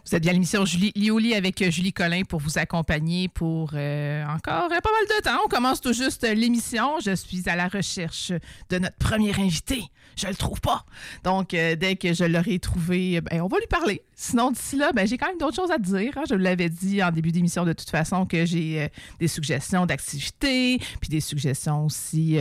Vous êtes bien à l'émission Julie Lioli avec Julie Collin pour vous accompagner pour encore pas mal de temps. On commence tout juste l'émission. Je suis à la recherche de notre premier invité. Je le trouve pas. Donc, dès que je l'aurai trouvé, on va lui parler. Sinon, d'ici là, j'ai quand même d'autres choses à dire. Hein. Je vous l'avais dit en début d'émission de toute façon que j'ai des suggestions d'activités, puis des suggestions aussi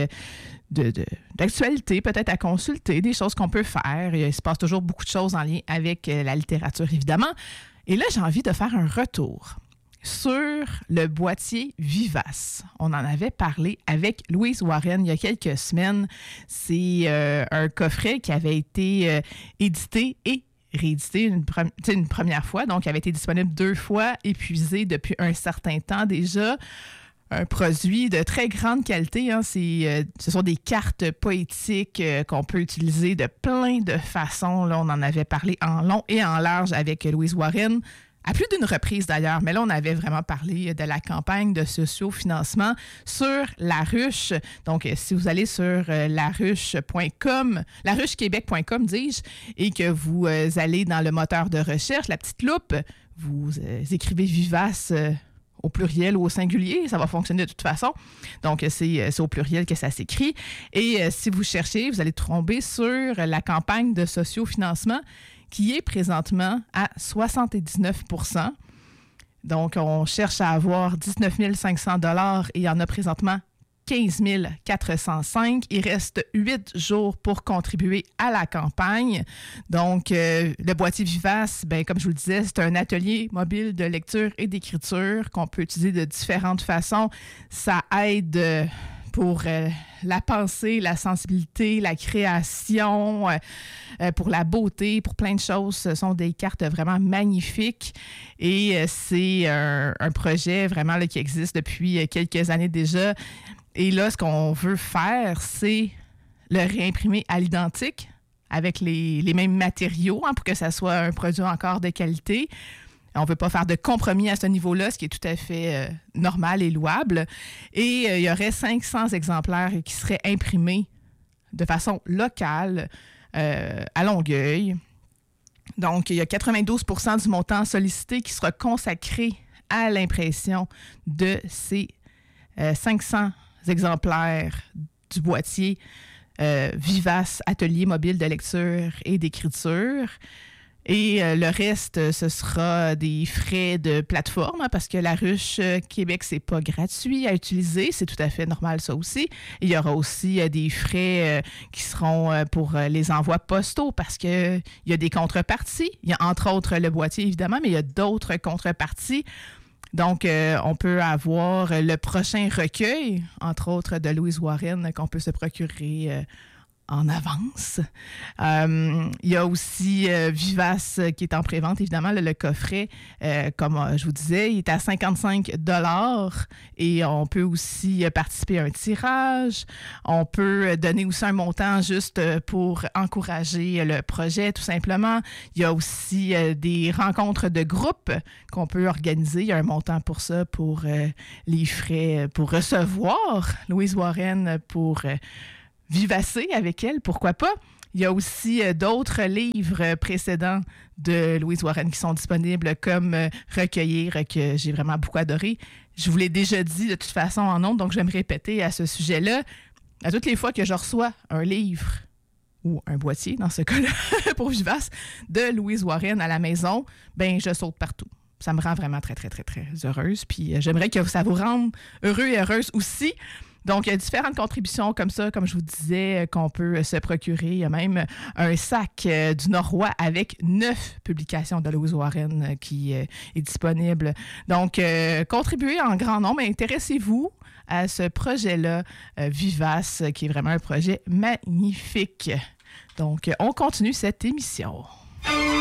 d'actualité, peut-être à consulter, des choses qu'on peut faire. Il se passe toujours beaucoup de choses en lien avec la littérature, évidemment. Et là, j'ai envie de faire un retour sur le boîtier Vivace. On en avait parlé avec Louise Warren il y a quelques semaines. C'est un coffret qui avait été édité et réédité une première fois, donc il avait été disponible 2 fois, épuisé depuis un certain temps déjà. Un produit de très grande qualité. Hein. Ce sont des cartes poétiques qu'on peut utiliser de plein de façons. Là, on en avait parlé en long et en large avec Louise Warren, à plus d'une reprise d'ailleurs. Mais là, on avait vraiment parlé de la campagne de sociofinancement sur La Ruche. Donc, si vous allez sur laruche.com, laruchequebec.com, dis-je, et que vous allez dans le moteur de recherche, la petite loupe, vous écrivez Vivace au pluriel ou au singulier, ça va fonctionner de toute façon. Donc, c'est au pluriel que ça s'écrit. Et si vous cherchez, vous allez tomber sur la campagne de sociofinancement qui est présentement à 79 %. Donc, on cherche à avoir 19 500 $ et il y en a présentement 15 405. Il reste 8 jours pour contribuer à la campagne. Donc, le boîtier Vivace, comme je vous le disais, c'est un atelier mobile de lecture et d'écriture qu'on peut utiliser de différentes façons. Ça aide pour la pensée, la sensibilité, la création, pour la beauté, pour plein de choses. Ce sont des cartes vraiment magnifiques et c'est un projet vraiment là, qui existe depuis quelques années déjà. Et là, ce qu'on veut faire, c'est le réimprimer à l'identique avec les mêmes matériaux pour que ça soit un produit encore de qualité. On ne veut pas faire de compromis à ce niveau-là, ce qui est tout à fait normal et louable. Et il y aurait 500 exemplaires qui seraient imprimés de façon locale à Longueuil. Donc, il y a 92 % du montant sollicité qui sera consacré à l'impression de ces 500 exemplaires du boîtier Vivace, atelier mobile de lecture et d'écriture. Et le reste, ce sera des frais de plateforme, parce que La Ruche Québec, c'est pas gratuit à utiliser. C'est tout à fait normal, ça aussi. Il y aura aussi des frais qui seront pour les envois postaux, parce qu'il y a des contreparties. Il y a entre autres le boîtier, évidemment, mais il y a d'autres contreparties. Donc, on peut avoir le prochain recueil, entre autres de Louise Warren, qu'on peut se procurer en avance. Il y a aussi Vivace qui est en prévente, évidemment, le coffret, comme je vous disais, il est à 55 $ et on peut aussi participer à un tirage. On peut donner aussi un montant juste pour encourager le projet, tout simplement. Il y a aussi des rencontres de groupe qu'on peut organiser. Il y a un montant pour ça, pour les frais, pour recevoir Louise Warren, pour vivacer avec elle, pourquoi pas. Il y a aussi d'autres livres précédents de Louise Warren qui sont disponibles, comme Recueillir, que j'ai vraiment beaucoup adoré. Je vous l'ai déjà dit de toute façon en ondes, donc je vais me répéter à ce sujet-là. À toutes les fois que je reçois un livre, ou un boîtier dans ce cas-là, pour Vivace, de Louise Warren à la maison, je saute partout. Ça me rend vraiment très, très, très, très heureuse. Puis j'aimerais que ça vous rende heureux et heureuse aussi. Donc, il y a différentes contributions comme ça, comme je vous disais, qu'on peut se procurer. Il y a même un sac du Norois avec 9 publications de Louise Warren qui est disponible. Donc, contribuez en grand nombre. Intéressez-vous à ce projet-là, Vivace, qui est vraiment un projet magnifique. Donc, on continue cette émission.